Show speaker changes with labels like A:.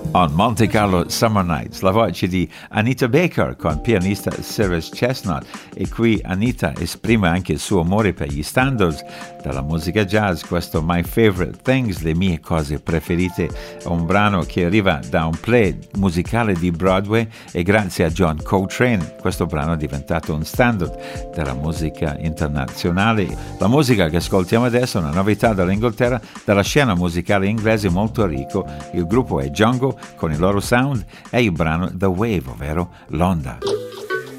A: On Monte Carlo Summer Nights, la voce di Anita Baker con pianista Cyrus Chestnut, e qui Anita esprime anche il suo amore per gli standards della musica jazz. Questo My Favorite Things, le mie cose preferite, è un brano che arriva da un play musicale di Broadway, e grazie a John Coltrane questo brano è diventato un standard della musica internazionale. La musica che ascoltiamo adesso è una novità dall'Inghilterra, dalla scena musicale inglese molto ricco. Il gruppo è Django con il loro sound, e il brano The Wave, ovvero l'onda.